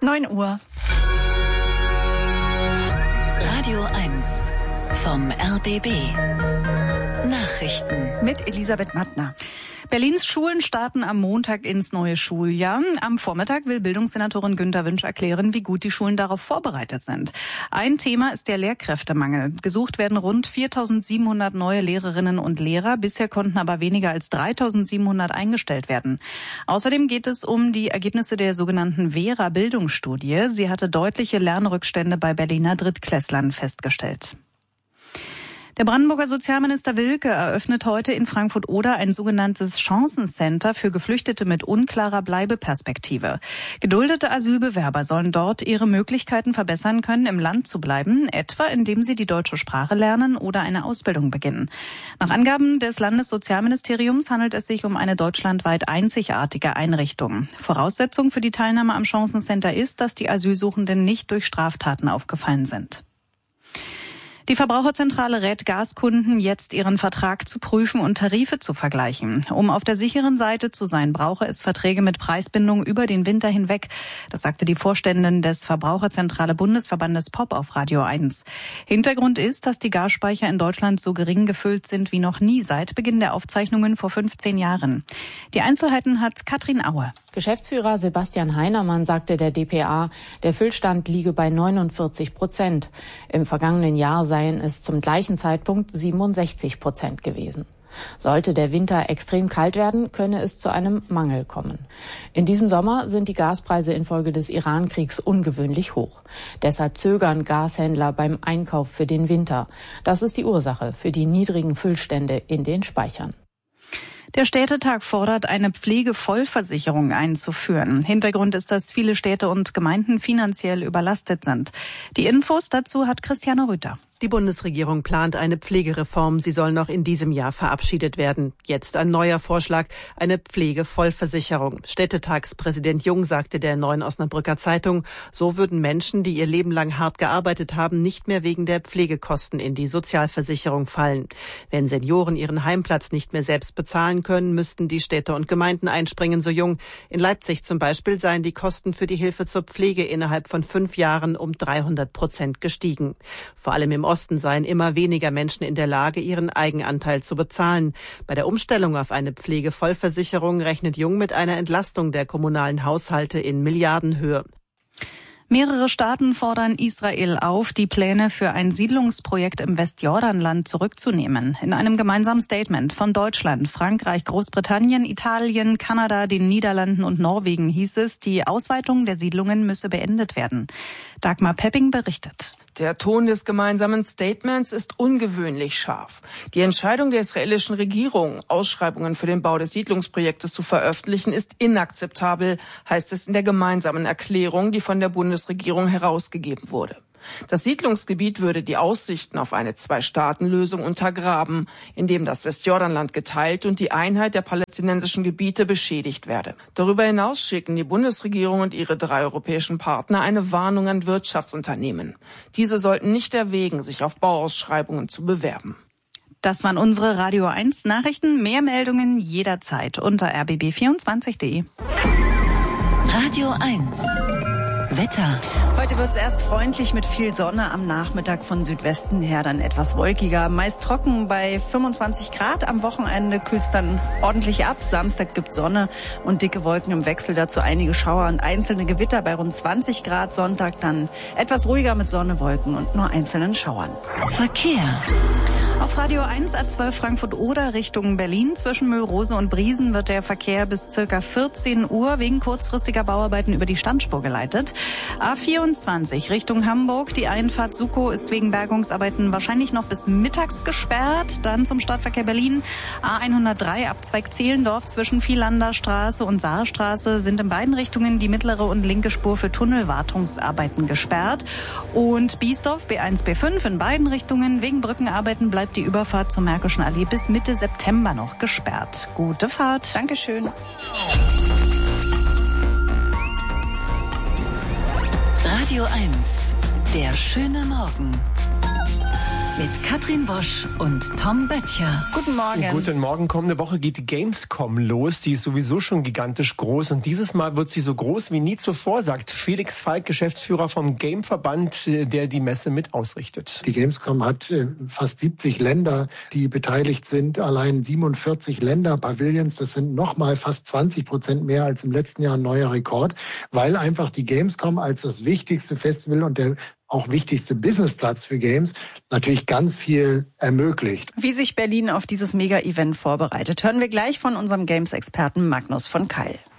9 Uhr. Radio 1 vom RBB. Nachrichten Mit Elisabeth Mattner. Berlins Schulen starten am Montag ins neue Schuljahr. Am Vormittag will Bildungssenatorin Günter Wünsch erklären, wie gut die Schulen darauf vorbereitet sind. Ein Thema ist der Lehrkräftemangel. Gesucht werden rund 4.700 neue Lehrerinnen und Lehrer. Bisher konnten aber weniger als 3.700 eingestellt werden. Außerdem geht es um die Ergebnisse der sogenannten Vera-Bildungsstudie. Sie hatte deutliche Lernrückstände bei Berliner Drittklässlern festgestellt. Der Brandenburger Sozialminister Wilke eröffnet heute in Frankfurt-Oder ein sogenanntes Chancencenter für Geflüchtete mit unklarer Bleibeperspektive. Geduldete Asylbewerber sollen dort ihre Möglichkeiten verbessern können, im Land zu bleiben, etwa indem sie die deutsche Sprache lernen oder eine Ausbildung beginnen. Nach Angaben des Landessozialministeriums handelt es sich um eine deutschlandweit einzigartige Einrichtung. Voraussetzung für die Teilnahme am Chancencenter ist, dass die Asylsuchenden nicht durch Straftaten aufgefallen sind. Die Verbraucherzentrale rät Gaskunden, jetzt ihren Vertrag zu prüfen und Tarife zu vergleichen. Um auf der sicheren Seite zu sein, brauche es Verträge mit Preisbindung über den Winter hinweg. Das sagte die Vorständin des Verbraucherzentrale Bundesverbandes POP auf Radio 1. Hintergrund ist, dass die Gasspeicher in Deutschland so gering gefüllt sind wie noch nie seit Beginn der Aufzeichnungen vor 15 Jahren. Die Einzelheiten hat Katrin Aue. Geschäftsführer Sebastian Heinermann sagte der dpa, der Füllstand liege bei 49%. Im vergangenen Jahr seien es zum gleichen Zeitpunkt 67% gewesen. Sollte der Winter extrem kalt werden, könne es zu einem Mangel kommen. In diesem Sommer sind die Gaspreise infolge des Iran-Kriegs ungewöhnlich hoch. Deshalb zögern Gashändler beim Einkauf für den Winter. Das ist die Ursache für die niedrigen Füllstände in den Speichern. Der Städtetag fordert, eine Pflegevollversicherung einzuführen. Hintergrund ist, dass viele Städte und Gemeinden finanziell überlastet sind. Die Infos dazu hat Christiane Rüther. Die Bundesregierung plant eine Pflegereform. Sie soll noch in diesem Jahr verabschiedet werden. Jetzt ein neuer Vorschlag, eine Pflegevollversicherung. Städtetagspräsident Jung sagte der Neuen Osnabrücker Zeitung, so würden Menschen, die ihr Leben lang hart gearbeitet haben, nicht mehr wegen der Pflegekosten in die Sozialversicherung fallen. Wenn Senioren ihren Heimplatz nicht mehr selbst bezahlen können, müssten die Städte und Gemeinden einspringen, so Jung. In Leipzig zum Beispiel seien die Kosten für die Hilfe zur Pflege innerhalb von 5 Jahren um 300% gestiegen. Vor allem im Osten seien immer weniger Menschen in der Lage, ihren Eigenanteil zu bezahlen. Bei der Umstellung auf eine Pflegevollversicherung rechnet Jung mit einer Entlastung der kommunalen Haushalte in Milliardenhöhe. Mehrere Staaten fordern Israel auf, die Pläne für ein Siedlungsprojekt im Westjordanland zurückzunehmen. In einem gemeinsamen Statement von Deutschland, Frankreich, Großbritannien, Italien, Kanada, den Niederlanden und Norwegen hieß es, die Ausweitung der Siedlungen müsse beendet werden. Dagmar Pepping berichtet. Der Ton des gemeinsamen Statements ist ungewöhnlich scharf. Die Entscheidung der israelischen Regierung, Ausschreibungen für den Bau des Siedlungsprojektes zu veröffentlichen, ist inakzeptabel, heißt es in der gemeinsamen Erklärung, die von der Bundesregierung herausgegeben wurde. Das Siedlungsgebiet würde die Aussichten auf eine Zwei-Staaten-Lösung untergraben, indem das Westjordanland geteilt und die Einheit der palästinensischen Gebiete beschädigt werde. Darüber hinaus schicken die Bundesregierung und ihre 3 europäischen Partner eine Warnung an Wirtschaftsunternehmen. Diese sollten nicht erwägen, sich auf Bauausschreibungen zu bewerben. Das waren unsere Radio 1 Nachrichten. Mehr Meldungen jederzeit unter rbb24.de. Radio 1 Wetter. Heute wird es erst freundlich mit viel Sonne, am Nachmittag von Südwesten her dann etwas wolkiger. Meist trocken bei 25 Grad. Am Wochenende kühlt es dann ordentlich ab. Samstag gibt Sonne und dicke Wolken im Wechsel. Dazu einige Schauer und einzelne Gewitter bei rund 20 Grad. Sonntag dann etwas ruhiger mit Sonne, Wolken und nur einzelnen Schauern. Verkehr. Auf Radio 1 A12 Frankfurt-Oder Richtung Berlin. Zwischen Mühlrose und Briesen wird der Verkehr bis ca. 14 Uhr wegen kurzfristiger Bauarbeiten über die Standspur geleitet. A24 Richtung Hamburg. Die Einfahrt Sukow ist wegen Bergungsarbeiten wahrscheinlich noch bis mittags gesperrt. Dann zum Stadtverkehr Berlin. A103 Abzweig Zehlendorf zwischen Vielander Straße und Saarstraße sind in beiden Richtungen die mittlere und linke Spur für Tunnelwartungsarbeiten gesperrt. Und Biesdorf B1, B5 in beiden Richtungen. Wegen Brückenarbeiten bleibt die Überfahrt zur Märkischen Allee bis Mitte September noch gesperrt. Gute Fahrt. Dankeschön. Radio 1, der schöne Morgen. Mit Katrin Wosch und Tom Böttcher. Guten Morgen. Guten Morgen. Kommende Woche geht die Gamescom los. Die ist sowieso schon gigantisch groß. Und dieses Mal wird sie so groß wie nie zuvor, sagt Felix Falk, Geschäftsführer vom Gameverband, der die Messe mit ausrichtet. Die Gamescom hat fast 70 Länder, die beteiligt sind. Allein 47 Länder-Pavilions. Das sind nochmal fast 20% mehr als im letzten Jahr, ein neuer Rekord. Weil einfach die Gamescom als das wichtigste Festival und der auch wichtigste Businessplatz für Games natürlich ganz viel ermöglicht. Wie sich Berlin auf dieses Mega-Event vorbereitet, hören wir gleich von unserem Games-Experten Magnus von Keil.